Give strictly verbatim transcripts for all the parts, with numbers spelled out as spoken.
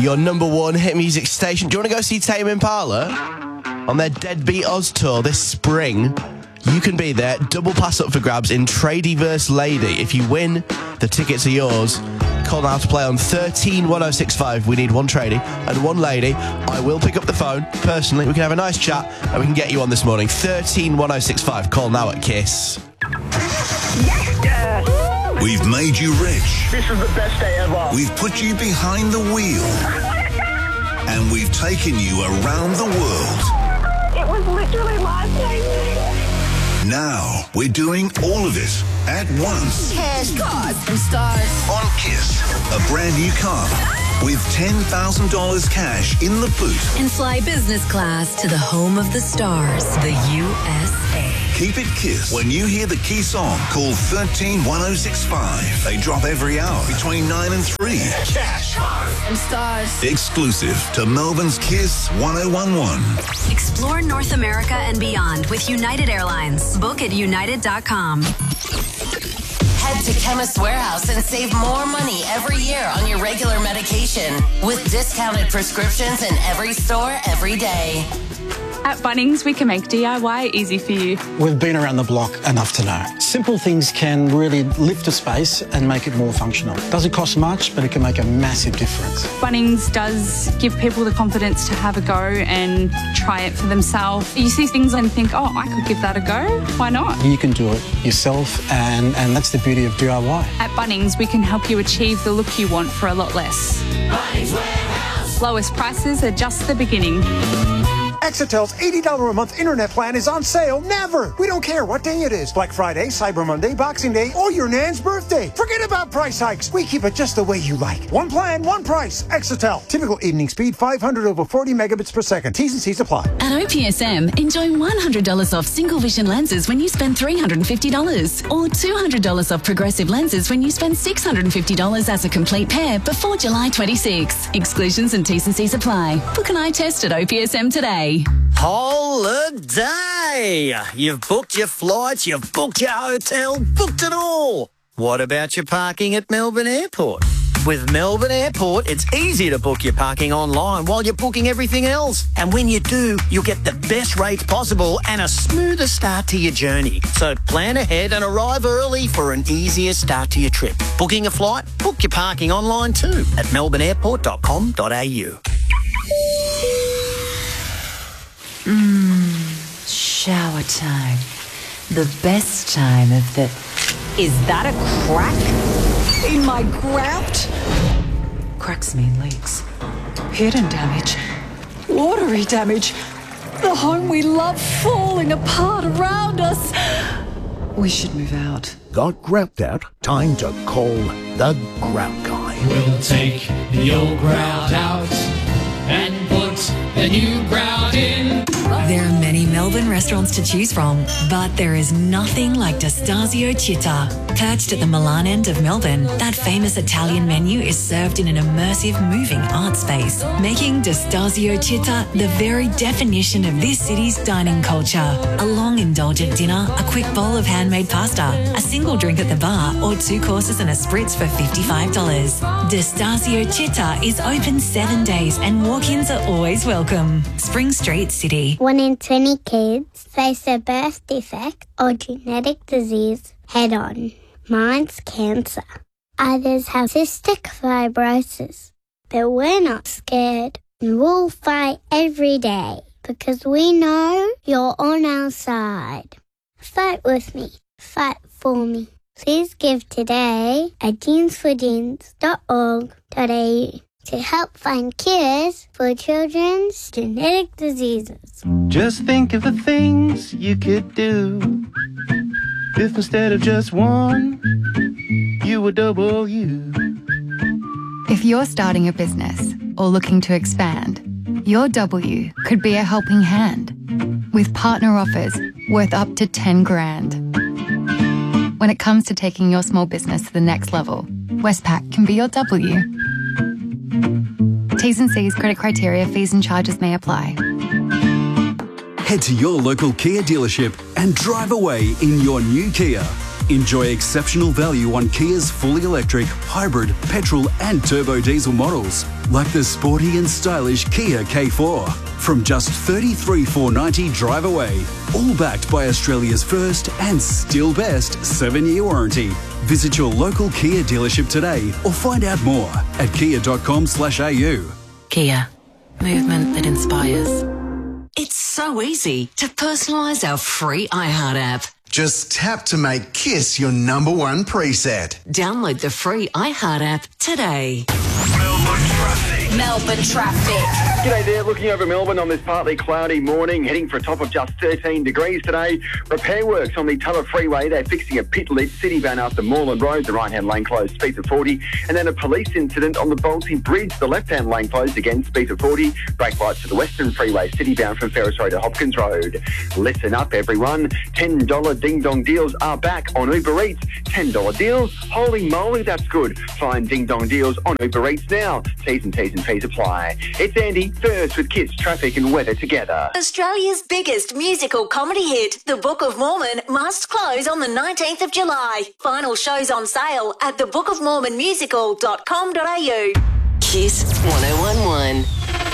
your number one hit music station. Do you want to go see Tame Impala on their Deadbeat Oz tour this spring? You can be there. Double pass up for grabs in Tradie versus Lady. If you win, the tickets are yours. Call now to play on thirteen one oh six five. We need one tradie and one lady. I will pick up the phone personally. We can have a nice chat and we can get you on this morning. thirteen one oh six five. Call now at Kiss. Yes! We've made you rich. This is the best day ever. We've put you behind the wheel. And we've taken you around the world. It was literally life-changing. Now we're doing all of it at once. Cash, cars, and stars. On Kiss, a brand new car with ten thousand dollars cash in the boot. And fly business class to the home of the stars, the U S A. Keep it Kiss. When you hear the key song, call thirteen one oh six five. They drop every hour between nine and three. Cash, cars, and stars. Exclusive to Melbourne's Kiss one oh one one. Explore North America and beyond with United Airlines. Book at united dot com. Head to Chemist Warehouse and save more money every year on your regular medication with discounted prescriptions in every store every day. At Bunnings, we can make D I Y easy for you. We've been around the block enough to know. Simple things can really lift a space and make it more functional. Doesn't cost much, but it can make a massive difference. Bunnings does give people the confidence to have a go and try it for themselves. You see things and think, oh, I could give that a go. Why not? You can do it yourself, and, and that's the beauty of D I Y. At Bunnings, we can help you achieve the look you want for a lot less. Bunnings Warehouse. Lowest prices are just the beginning. Exitel's eighty dollars a month internet plan is on sale never. We don't care what day it is. Black Friday, Cyber Monday, Boxing Day, or your nan's birthday. Forget about price hikes. We keep it just the way you like. One plan, one price. Exitel. Typical evening speed, five hundred over forty megabits per second. T's and C's apply. At O P S M, enjoy one hundred dollars off single vision lenses when you spend three hundred fifty dollars. Or two hundred dollars off progressive lenses when you spend six hundred fifty dollars as a complete pair before July twenty-sixth. Exclusions and T's and C's apply. Book an eye test at O P S M today. Holiday! You've booked your flights, you've booked your hotel, booked it all. What about your parking at Melbourne Airport? With Melbourne Airport, it's easy to book your parking online while you're booking everything else. And when you do, you'll get the best rates possible and a smoother start to your journey. So plan ahead and arrive early for an easier start to your trip. Booking a flight? Book your parking online too at melbourne airport dot com dot a u. Mmm, shower time. The best time of the... Is that a crack in my grout? Cracks mean leaks. Hidden damage. Watery damage. The home we love falling apart around us. We should move out. Got grout out? Time to call the Grout Guy. We'll take the old grout out and put the new grout in. There are many Melbourne restaurants to choose from, but there is nothing like Destasio Città. Perched at the Milan end of Melbourne, that famous Italian menu is served in an immersive, moving art space, making Destasio Città the very definition of this city's dining culture. A long, indulgent dinner, a quick bowl of handmade pasta, a single drink at the bar, or two courses and a spritz for fifty-five dollars. Destasio Città is open seven days and walk-ins are always welcome. Spring Street, City. One in twenty kids face a birth defect or genetic disease head-on. Mine's cancer. Others have cystic fibrosis. But we're not scared. And we'll fight every day because we know you're on our side. Fight with me. Fight for me. Please give today at jeans for jeans dot org dot a u to help find cures for children's genetic diseases. Just think of the things you could do if instead of just one, you were double you. If you're starting a business or looking to expand, your W could be a helping hand with partner offers worth up to ten grand. When it comes to taking your small business to the next level, Westpac can be your W. T's and C's, credit criteria, fees and charges may apply. Head to your local Kia dealership and drive away in your new Kia. Enjoy exceptional value on Kia's fully electric, hybrid, petrol and turbo diesel models, like the sporty and stylish Kia K four. From just thirty-three thousand four hundred ninety dollars drive away, all backed by Australia's first and still best seven-year warranty. Visit your local Kia dealership today or find out more at kia.com slash au. Kia, movement that inspires. It's so easy to personalise our free iHeart app. Just tap to make Kiss your number one preset. Download the free iHeart app today. Melbourne traffic. G'day there, looking over Melbourne on this partly cloudy morning, heading for a top of just thirteen degrees today. Repair works on the Tulla Freeway. They're fixing a pit lit Citybound after Moreland Road, the right-hand lane closed, speed of forty. And then a police incident on the Bolsey Bridge, the left-hand lane closed, again, speed of forty. Brake lights for the Western Freeway, Citybound from Ferris Road to Hopkins Road. Listen up, everyone. ten dollar ding-dong deals are back on Uber Eats. ten dollar deals? Holy moly, that's good. Find ding-dong deals on Uber Eats now. T's and T's and P's apply. It's Andy, first with Kiss, traffic and weather together. Australia's biggest musical comedy hit, The Book of Mormon, must close on the nineteenth of July. Final shows on sale at the book of mormon musical dot com dot a u. Kiss one oh one one.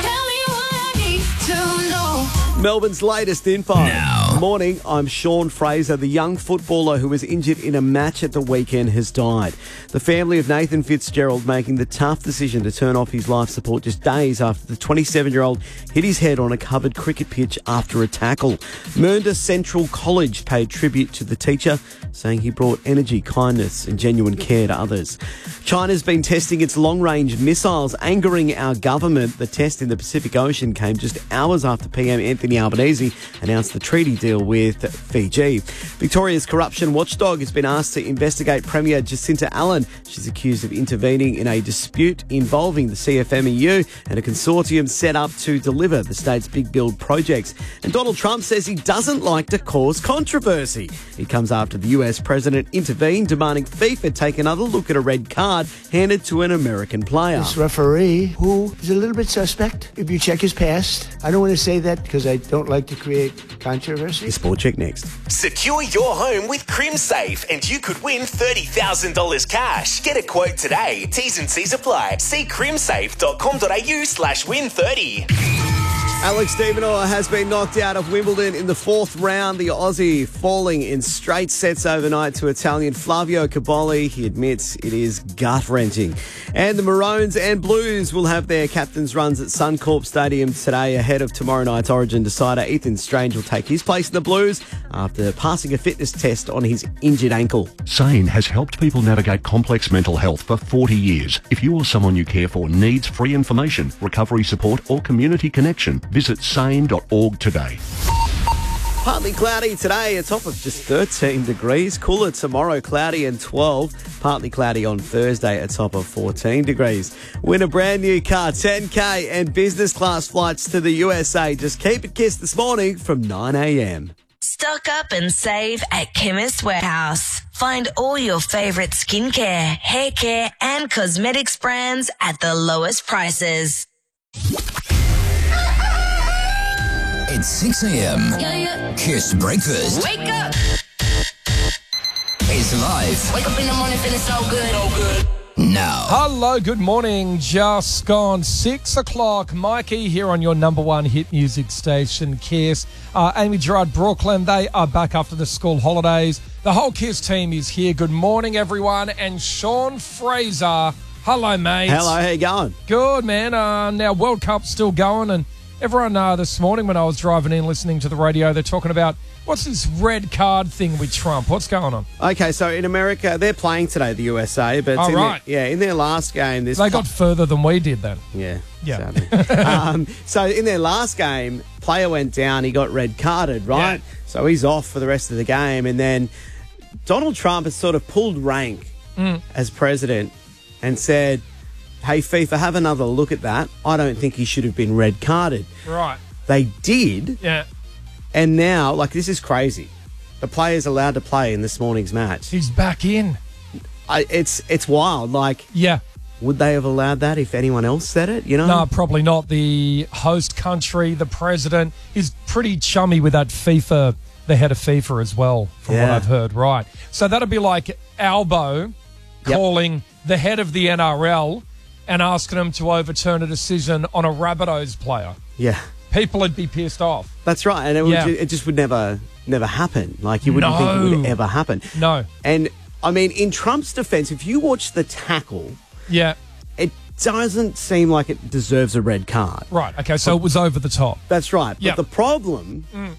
Melbourne's latest info. Now. Morning, I'm Sean Fraser. The young footballer who was injured in a match at the weekend has died. The family of Nathan Fitzgerald making the tough decision to turn off his life support just days after the twenty-seven-year-old hit his head on a covered cricket pitch after a tackle. Mernda Central College paid tribute to the teacher, saying he brought energy, kindness and genuine care to others. China's been testing its long-range missiles, angering our government. The test in the Pacific Ocean came just hours after P M Anthony Albanese announced the treaty deal with Fiji. Victoria's corruption watchdog has been asked to investigate Premier Jacinta Allen. She's accused of intervening in a dispute involving the C F M E U and a consortium set up to deliver the state's big build projects. And Donald Trump says he doesn't like to cause controversy. It comes after the U S president intervened, demanding FIFA take another look at a red card handed to an American player. This referee, who is a little bit suspect, if you check his past. I don't want to say that because I don't like to create controversy. Sport Check next. Secure your home with CrimSafe and you could win thirty thousand dollars cash. Get a quote today. T's and C's apply. See crimsafe dot com dot a u slash win thirty. Alex de Minaur has been knocked out of Wimbledon in the fourth round. The Aussie falling in straight sets overnight to Italian Flavio Cobolli. He admits it is gut-wrenching. And the Maroons and Blues will have their captain's runs at Suncorp Stadium today ahead of tomorrow night's Origin decider. Ethan Strange will take his place in the Blues after passing a fitness test on his injured ankle. SANE has helped people navigate complex mental health for forty years. If you or someone you care for needs free information, recovery support or community connection, visit sane dot org today. Partly cloudy today, a top of just thirteen degrees. Cooler tomorrow, cloudy and twelve. Partly cloudy on Thursday, a top of fourteen degrees. Win a brand new car, ten K and business class flights to the U S A. Just keep it Kiss this morning from nine a.m. Stock up and save at Chemist Warehouse. Find all your favourite skincare, hair care and cosmetics brands at the lowest prices. It's six a.m. Yeah, yeah. Kiss Breakfast. Wake up! It's live. Wake up in the morning feeling so good. So good. Now. Hello, good morning. Just gone six o'clock. Mikey here on your number one hit music station, Kiss. Uh, Amy Gerard, Brooklyn, they are back after the school holidays. The whole Kiss team is here. Good morning, everyone. And Sean Fraser. Hello, mate. Hello, how you going? Good, man. Uh, now, World Cup's still going, and everyone uh, this morning when I was driving in listening to the radio, they're talking about what's this red card thing with Trump? What's going on? Okay, so in America, they're playing today, the U S A. But oh, in right. Their, yeah, in their last game... This they got pl- further than we did then. Yeah. Yeah. um, so in their last game, player went down, he got red carded, right? Yeah. So he's off for the rest of the game. And then Donald Trump has sort of pulled rank mm. as president and said, hey, FIFA, have another look at that. I don't think he should have been red carded. Right. They did. Yeah. And now, like, this is crazy. The player's allowed to play in this morning's match. He's back in. I, it's it's wild. Like, yeah. Would they have allowed that if anyone else said it, you know? No, probably not. The host country, the president, is pretty chummy with that FIFA the head of FIFA as well, from what Yeah. I've heard. Right. So that'd be like Albo calling the head of the N R L and asking him to overturn a decision on a Rabbitohs player. Yeah. People would be pissed off. That's right. And it, would Yeah. ju- it just would never never happen. Like, you wouldn't think it No. would ever happen. No. And, I mean, in Trump's defense, if you watch the tackle, Yeah. it doesn't seem like it deserves a red card. Right. Okay. So it was over the top. That's right. Yep. But the problem Mm.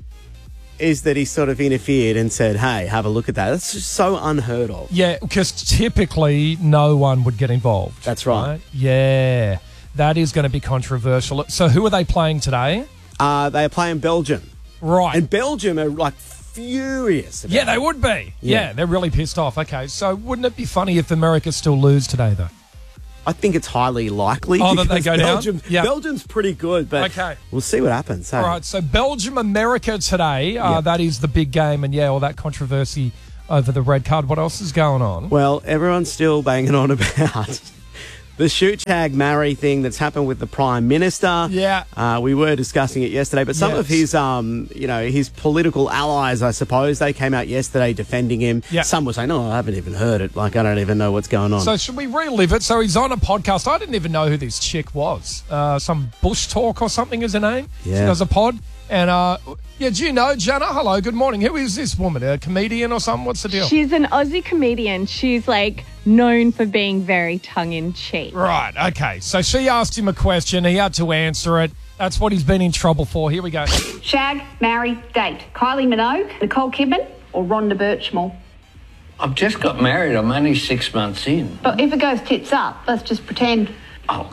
is that he sort of interfered and said, hey, have a look at that. That's just so unheard of. Yeah, because typically no one would get involved. That's right. Yeah. That is going to be controversial. So who are they playing today? Uh, they are playing Belgium. Right. And Belgium are, like, furious about Yeah, they it. would be. Yeah. Yeah. they're really pissed off. Okay, so wouldn't it be funny if America still lose today, though? I think it's highly likely. Oh, that they because go down? Belgium, Yeah. Belgium's pretty good, but Okay. we'll see what happens. Hey? All right, so Belgium-America today, uh, Yep. that is the big game, and yeah, all that controversy over the red card. What else is going on? Well, everyone's still banging on about the shoot tag marry thing that's happened with the Prime Minister. Yeah. Uh, we were discussing it yesterday, but some Yes. of his, um, you know, his political allies, I suppose, they came out yesterday defending him. Yeah. Some were saying, "No, I haven't even heard it. Like, I don't even know what's going on." So should we relive it? So he's on a podcast. I didn't even know who this chick was. Uh, some Bush Talk or something is her name. She Yeah. does a pod. And, uh, yeah, do you know, Jana? Hello, good morning. Who is this woman? A comedian or something? What's the deal? She's an Aussie comedian. She's like known for being very tongue in cheek. Right, okay. So she asked him a question. He had to answer it. That's what he's been in trouble for. Here we go. Shag, marry, date. Kylie Minogue, Nicole Kidman, or Rhonda Birchmore. I've just got married. I'm only six months in. But if it goes tits up, let's just pretend Oh,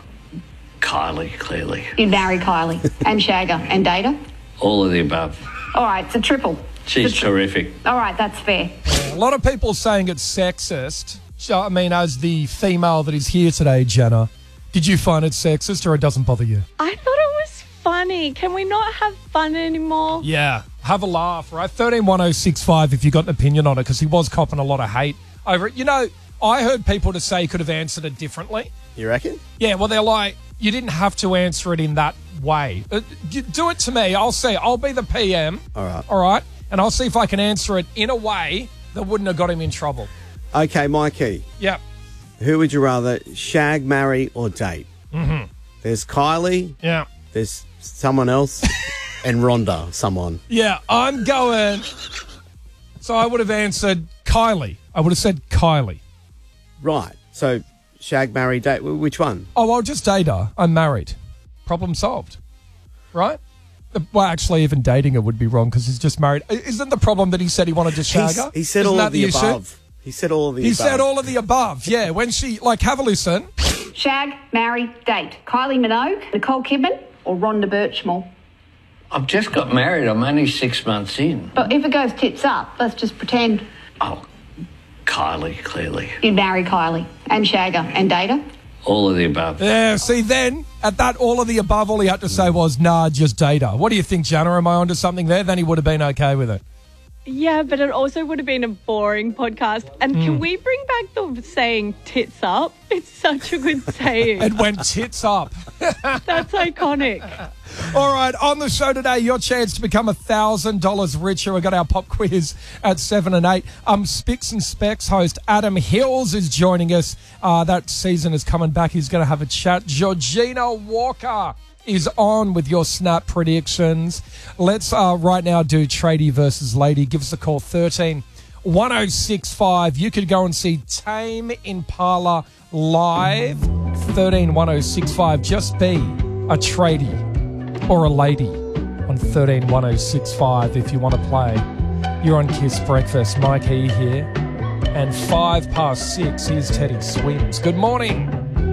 Kylie, clearly. you'd marry Kylie and shag her and date her. All of the above. All right, it's a triple. She's It's a tri- terrific. All right, that's fair. A lot of people saying it's sexist. So, I mean, as the female that is here today, Jenna, did you find it sexist or it doesn't bother you? I thought it was funny. Can we not have fun anymore? Yeah, have a laugh, right? thirteen one oh six five if you got an opinion on it, because he was copping a lot of hate over it. You know, I heard people to say he could have answered it differently. You reckon? Yeah, well, they're like, you didn't have to answer it in that way. Uh, you do it to me. I'll see. I'll be the P M. All right. All right? And I'll see if I can answer it in a way that wouldn't have got him in trouble. Okay, Mikey. Yep. Who would you rather shag, marry, or date? Mm-hmm. There's Kylie. Yeah. There's someone else, and Rhonda, someone. Yeah, I'm going. So I would have answered Kylie. I would have said Kylie. Right. So shag, marry, date. Wh- Which one? Oh, I'll just date her. I'm married. Problem solved. Right? Uh, Well, actually, even dating her would be wrong because he's just married. I- Isn't the problem that he said he wanted to shag He's- her? He said Isn't all that of the, issue? above. He said all of the He above. said all of the above. Yeah, when she, like, have a listen. Shag, marry, date. Kylie Minogue, Nicole Kidman, or Rhonda Birchmore. I've just got married. I'm only six months in. But if it goes tits up, let's just pretend Oh, Kylie, clearly. you'd marry Kylie and shag her and date her. All of the above. Yeah, see, then, at that all of the above, all he had to say was, nah, just date her. What do you think, Jana? Am I onto something there? Then he would have been okay with it. Yeah, but it also would have been a boring podcast. And can Mm. we bring back the saying tits up? It's such a good saying. It went tits up. That's iconic. All right, on the show today, your chance to become one thousand dollars richer. We've got our pop quiz at seven and eight. Um, Spicks and Specs host Adam Hills is joining us. Uh, that season is coming back. He's going to have a chat. Georgina Walker is on with your snap predictions. Let's uh, right now do Tradie versus Lady. Give us a call, thirteen one oh six five. You could go and see Tame Impala live, thirteen one oh six five. Just be a tradie or a lady on thirteen one oh six five if you want to play. You're on Kiss Breakfast. Mike E here. And five past six, here's Teddy Swims. Good morning.